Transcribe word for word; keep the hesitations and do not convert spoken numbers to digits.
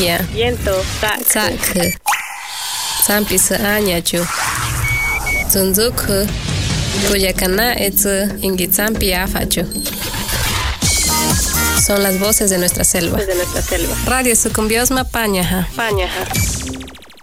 Lluvia. Viento. Tzak. Zampis añachu. Zunzuk. Kuyakana etz ingitzampi afachu. Son las voces de nuestra selva. De nuestra selva. Radio Sucumbiosma Pañaja. Pañaja.